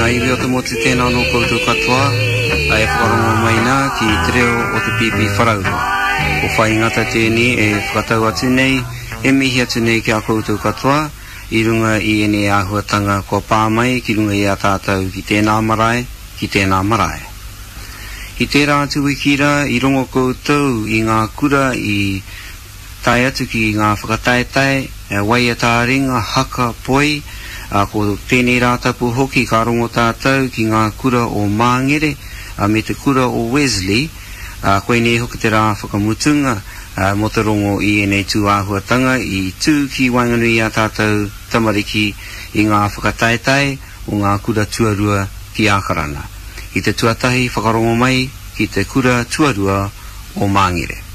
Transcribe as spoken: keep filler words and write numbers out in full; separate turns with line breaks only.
Nā iwi o te moti tēnā no koutou katoa, ai e whakarongo mai nā ki te reo o te pipi wharaurua. Ko whai ngata tēni e whakatau atu nei, e mihi atu nei ki a koutou katoa, i runga i ene āhuatanga ko pāmai ki runga i a tātou ki tēnā marae, ki tēnā marae. I tērā atu wikira, i rongo koutou i ngā kura i tai atu ki ngā whakataetai, e wai a tā ringa haka poi, a ko tēnei rātapu hoki ka rongo tātou ki ngā kura o Māngere, a me te kura o Wesley, a koe nei hoki te rā whakamutunga, a mo te rongo i enei tū āhuatanga, i tū ki Wainganui a tātou tamariki i ngā whakataetai o ngā kura tuarua ki Ākarana. I te tuatahi whakarongo mai ki te kura tuarua o Māngere.